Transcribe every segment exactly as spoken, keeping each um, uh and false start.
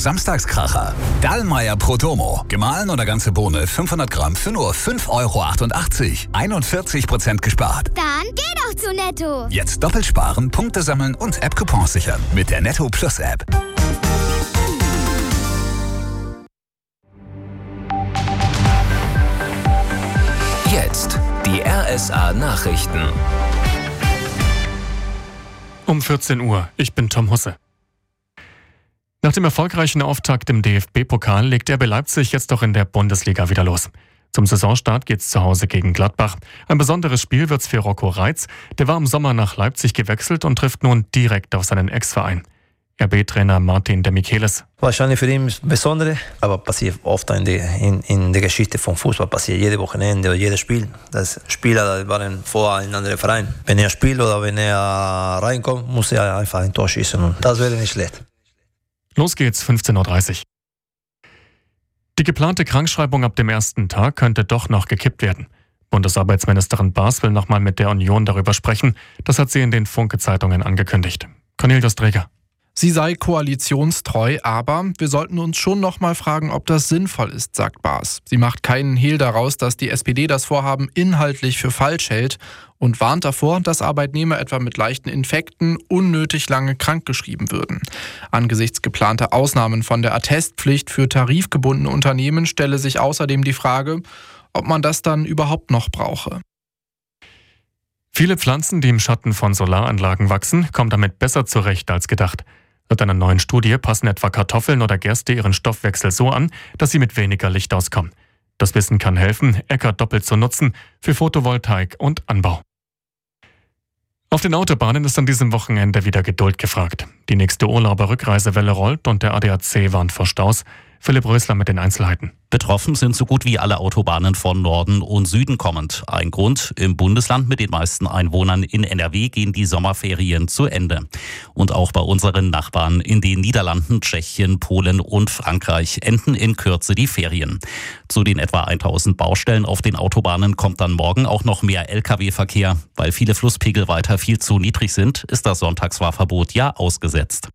Netto-Samstagskracher. Dallmayr Protomo. Gemahlen oder ganze Bohne fünfhundert Gramm für nur fünf Euro achtundachtzig. einundvierzig Prozent gespart. Dann geh doch zu Netto. Jetzt doppelt sparen, Punkte sammeln und App-Coupons sichern. Mit der Netto Plus App. Jetzt die R S A-Nachrichten. Um vierzehn Uhr, ich bin Tom Husse. Nach dem erfolgreichen Auftakt im D F B-Pokal legt R B Leipzig jetzt doch in der Bundesliga wieder los. Zum Saisonstart geht's zu Hause gegen Gladbach. Ein besonderes Spiel wird's für Rocco Reitz. Der war im Sommer nach Leipzig gewechselt und trifft nun direkt auf seinen Ex-Verein. R B-Trainer Martin Demichelis. Wahrscheinlich für ihn besondere, aber passiert oft in der, in, in der Geschichte vom Fußball, passiert jede Wochenende oder jedes Spiel. Das Spieler waren vor einem anderen Verein. Wenn er spielt oder wenn er reinkommt, muss er einfach ein Tor schießen und das wäre nicht schlecht. Los geht's, fünfzehn Uhr dreißig. Die geplante Krankschreibung ab dem ersten Tag könnte doch noch gekippt werden. Bundesarbeitsministerin Baas will nochmal mit der Union darüber sprechen. Das hat sie in den Funke-Zeitungen angekündigt. Cornelius Träger. Sie sei koalitionstreu, aber wir sollten uns schon noch mal fragen, ob das sinnvoll ist, sagt Baas. Sie macht keinen Hehl daraus, dass die S P D das Vorhaben inhaltlich für falsch hält und warnt davor, dass Arbeitnehmer etwa mit leichten Infekten unnötig lange krankgeschrieben würden. Angesichts geplanter Ausnahmen von der Attestpflicht für tarifgebundene Unternehmen stelle sich außerdem die Frage, ob man das dann überhaupt noch brauche. Viele Pflanzen, die im Schatten von Solaranlagen wachsen, kommen damit besser zurecht als gedacht. Laut einer neuen Studie passen etwa Kartoffeln oder Gerste ihren Stoffwechsel so an, dass sie mit weniger Licht auskommen. Das Wissen kann helfen, Äcker doppelt zu nutzen für Photovoltaik und Anbau. Auf den Autobahnen ist an diesem Wochenende wieder Geduld gefragt. Die nächste Urlauber-Rückreisewelle rollt und der A D A C warnt vor Staus. Philipp Rösler mit den Einzelheiten. Betroffen sind so gut wie alle Autobahnen von Norden und Süden kommend. Ein Grund: im Bundesland mit den meisten Einwohnern in N R W gehen die Sommerferien zu Ende. Und auch bei unseren Nachbarn in den Niederlanden, Tschechien, Polen und Frankreich enden in Kürze die Ferien. Zu den etwa tausend Baustellen auf den Autobahnen kommt dann morgen auch noch mehr L K W-Verkehr. Weil viele Flusspegel weiter viel zu niedrig sind, ist das Sonntagsfahrverbot ja ausgesetzt.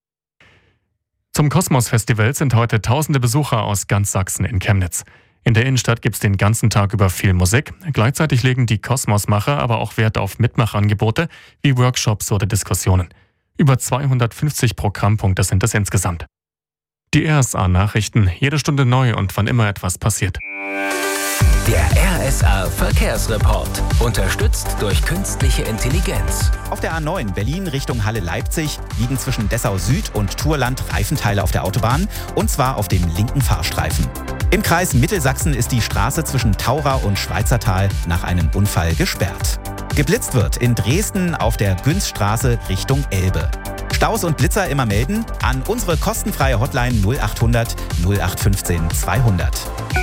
Zum Kosmos-Festival sind heute tausende Besucher aus ganz Sachsen in Chemnitz. In der Innenstadt gibt's den ganzen Tag über viel Musik. Gleichzeitig legen die Kosmosmacher aber auch Wert auf Mitmachangebote wie Workshops oder Diskussionen. Über zweihundertfünfzig Programmpunkte sind es insgesamt. Die R S A-Nachrichten, jede Stunde neu und wann immer etwas passiert. Der R S A-Verkehrsreport. Unterstützt durch künstliche Intelligenz. Auf der A neun Berlin Richtung Halle-Leipzig liegen zwischen Dessau-Süd und Thurland Reifenteile auf der Autobahn, und zwar auf dem linken Fahrstreifen. Im Kreis Mittelsachsen ist die Straße zwischen Taura und Schweizertal nach einem Unfall gesperrt. Geblitzt wird in Dresden auf der Günzstraße Richtung Elbe. Staus und Blitzer immer melden an unsere kostenfreie Hotline null achthundert null acht fünfzehn zweihundert.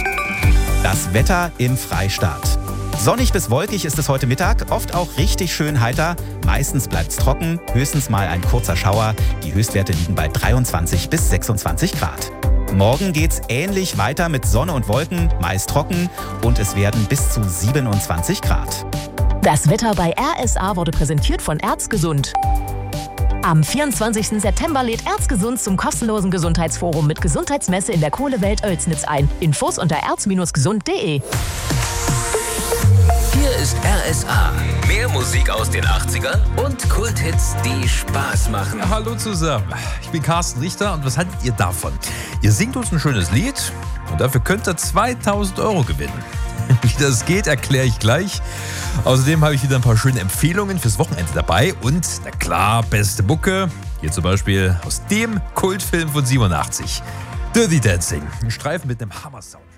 Das Wetter im Freistaat. Sonnig bis wolkig ist es heute Mittag, oft auch richtig schön heiter. Meistens bleibt's trocken, höchstens mal ein kurzer Schauer. Die Höchstwerte liegen bei dreiundzwanzig bis sechsundzwanzig Grad. Morgen geht's ähnlich weiter mit Sonne und Wolken, meist trocken, und es werden bis zu siebenundzwanzig Grad. Das Wetter bei R S A wurde präsentiert von Erzgesund. Am vierundzwanzigsten September lädt Erzgesund zum kostenlosen Gesundheitsforum mit Gesundheitsmesse in der Kohlewelt Oelsnitz ein. Infos unter erz gesund punkt de. Hier ist R S A. Mehr Musik aus den achtzigern und Kulthits, die Spaß machen. Ja, hallo zusammen. Ich bin Carsten Richter und was haltet ihr davon? Ihr singt uns ein schönes Lied und dafür könnt ihr zweitausend Euro gewinnen. Wie das geht, erkläre ich gleich. Außerdem habe ich wieder ein paar schöne Empfehlungen fürs Wochenende dabei und, na klar, beste Mucke. Hier zum Beispiel aus dem Kultfilm von siebenundachtzig. Dirty Dancing. Ein Streifen mit einem Hammer-Sound.